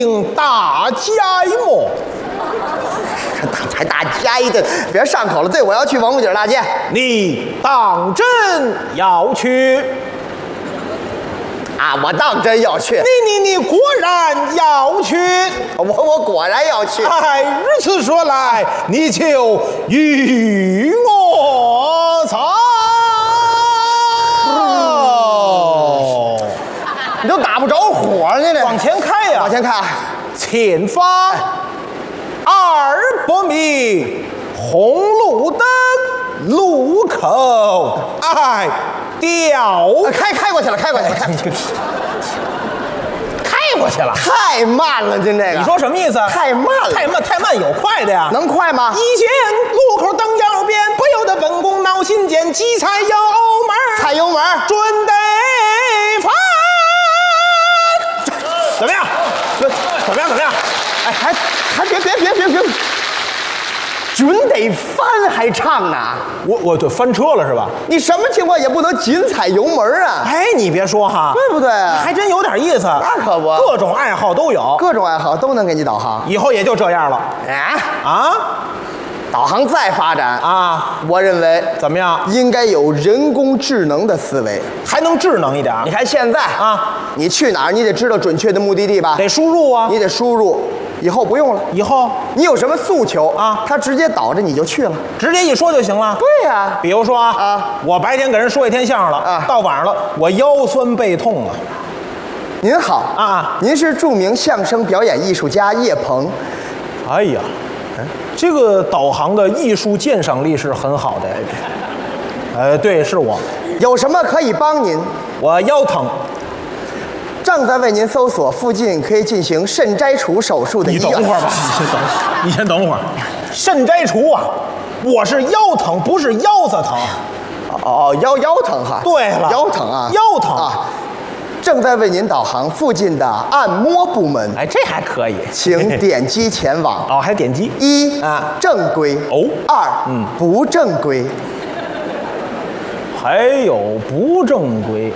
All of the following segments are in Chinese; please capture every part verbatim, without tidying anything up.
大家么？ 还打加一顿，别上口了。对，我要去王府井大街。 你当真要去？ 啊，我当真要去。 你你你果然要去？ 我我果然要去。 哎，如此说来，你就与我走。哦， 你都打不着火呢，这往前开呀！ 往前开。 前方二百米，红路灯路口，哎，掉开开过去了，开过去了，开开过去了， 太慢了，真这个。 你说什么意思？ 太慢了， 太慢，太慢有快的呀？ 能快吗？ 一见路口灯要变，不由得本宫闹心间，急踩油门， 踩油门， 准得翻。怎么样？怎么样？怎么样？ 哎，还还别别别别别，准得翻还唱呢？ 我我就翻车了是吧？ 你什么情况也不能紧踩油门啊！ 哎，你别说哈， 对不对？ 还真有点意思。 那可不， 各种爱好都有， 各种爱好都能给你导航。 以后也就这样了。 啊啊！ 导航再发展啊， 我认为怎么样？ 应该有人工智能的思维， 还能智能一点。 你看现在啊， 你去哪儿，你得知道准确的目的地吧？ 得输入啊， 你得输入。以后不用了， 以后你有什么诉求啊， 他直接导着你就去了， 直接一说就行了。 对呀、啊， 比如说啊， 啊我白天给人说一天相声了， 啊， 到晚上了，我腰酸背痛啊。 您好啊， 您是著名相声表演艺术家叶鹏。 哎呀，这个导航的艺术鉴赏力是很好的。呃，对，是我。 有什么可以帮您？ 我腰疼。 正在为您搜索附近可以进行肾摘除手术的医院。 你等会儿吧，你先等，你先等会儿。肾摘除啊，我是腰疼，不是腰子疼。 哦，腰腰疼哈。 对了， 腰疼啊， 腰疼啊。正在为您导航附近的按摩部门。 哎，这还可以， 请点击前往。 哦，还点击一啊， 正规。 哦， 二嗯， 不正规。 还有不正规。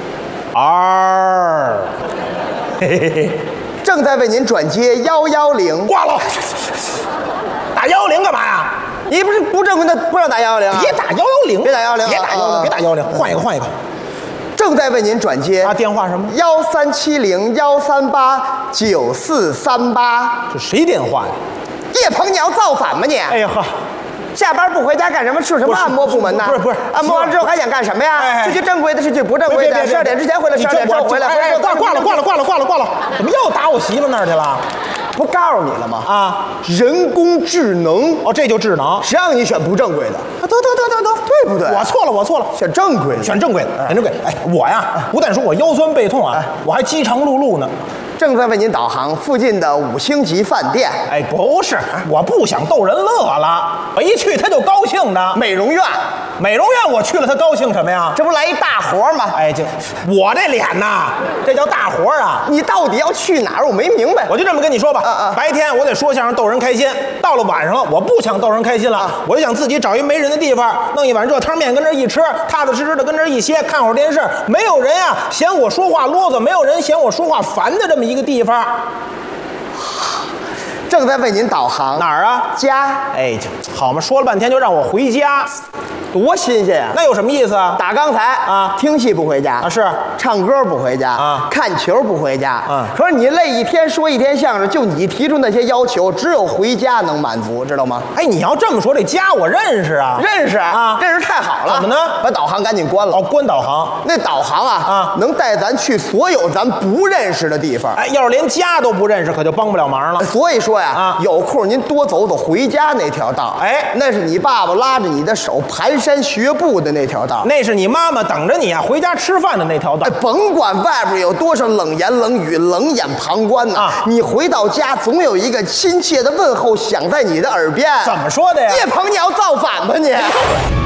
二，嘿嘿嘿， 正在为您转接幺幺零， 挂了。打幺幺零干嘛呀？ 你不是不正规的，不让打幺幺零啊？ 别打幺幺零， 别打幺幺零， 别打幺幺零，别打幺幺零，换一个，换一个。 正在为您转接啊，电话什么？ 幺三七零幺三八九四三八。 这谁电话呀？ 叶鹏，你要造反吗你？ 哎呀呵。 下班不回家干什么？去什么按摩部门呢？ 不是不是， 按摩完之后还想干什么呀？是去正规的，是去不正规的。十二点之前回来，十二点之后回来。 哎，挂挂了挂了挂了挂了挂了！怎么又打我媳妇那儿去了？ 不告诉你了吗？ 啊， 人工智能哦，这就智能。 谁让你选不正规的？ 得得得得得， 对不对？ 我错了，我错了， 选正规的， 选正规的，选正规。哎，我呀，不但说我腰酸背痛啊，我还饥肠辘辘呢。 正在为您导航附近的五星级饭店。 哎，不是，我不想逗人乐了，我一去他就高兴的。 美容院， 美容院我去了，他高兴什么呀？ 这不来一大活吗？ 哎，就我这脸呐，这叫大活啊！ 你到底要去哪儿？我没明白。 我就这么跟你说吧， 啊啊白天我得说相声逗人开心，到了晚上了，我不想逗人开心了，啊、我就想自己找一没人的地方，弄一碗热汤面跟这一吃，踏踏实实的跟这一歇，看会儿电视，没有人呀嫌我说话啰嗦，没有人嫌我说话烦的这么一个地方。 正在为您导航哪儿啊？ 家。 哎，好嘛，说了半天就让我回家， 多新鲜呀！ 那有什么意思啊？ 打刚才啊， 听戏不回家啊，是唱歌不回家啊， 看球不回家。 嗯， 可是你累一天说一天相声，就你提出那些要求，只有回家能满足，知道吗？ 哎，你要这么说，这家我认识啊， 认识啊， 认识太好了。 怎么呢？ 把导航赶紧关了。 哦，关导航。 那导航啊啊， 能带咱去所有咱不认识的地方。 哎，要是连家都不认识，可就帮不了忙了。 所以说呀， 啊， 有空您多走走回家那条道。 哎， 那是你爸爸拉着你的手蹒跚学步的那条道。 那是你妈妈等着你啊回家吃饭的那条道。 哎，甭管外边有多少冷言冷语、冷眼旁观呢， 啊， 你回到家总有一个亲切的问候响在你的耳边。 怎么说的呀？ 叶鹏，你要造反吧你？